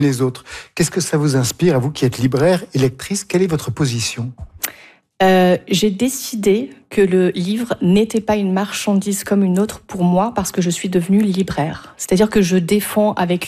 les autres. Qu'est-ce que ça vous inspire, à vous qui êtes libraire et lectrice? Quelle est votre position? J'ai décidé que le livre n'était pas une marchandise comme une autre pour moi parce que je suis devenue libraire. C'est-à-dire que je défends avec